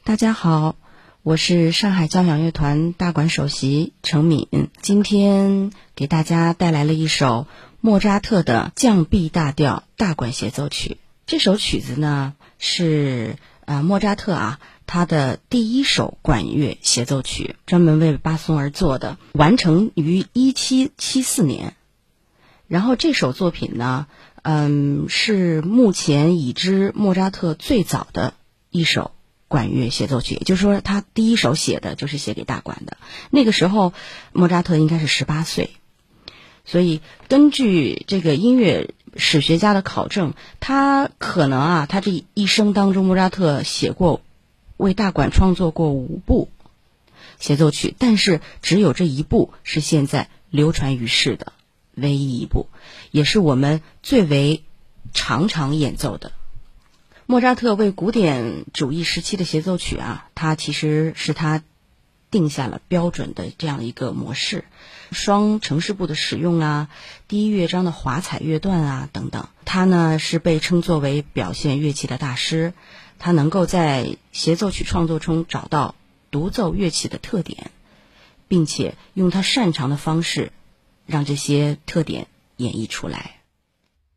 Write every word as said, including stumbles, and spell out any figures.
大家好，我是上海交响乐团大管首席程敏，今天给大家带来了一首莫扎特的降 B 大调大管协奏曲。这首曲子呢是呃莫扎特啊他的第一首管乐协奏曲，专门为巴松而作的，完成于一七七四年。然后这首作品呢，嗯，是目前已知莫扎特最早的一首管乐协奏曲，也就是说他第一首写的就是写给大管的。那个时候莫扎特应该是十八岁，所以根据这个音乐史学家的考证，他可能啊他这一生当中莫扎特写过为大管创作过五部协奏曲，但是只有这一部是现在流传于世的唯一一部，也是我们最为常常演奏的。莫扎特为古典主义时期的协奏曲啊，他其实是他定下了标准的这样一个模式，双呈示部的使用啊，第一乐章的华彩乐段啊等等。他呢是被称作为表现乐器的大师，他能够在协奏曲创作中找到独奏乐器的特点，并且用他擅长的方式让这些特点演绎出来。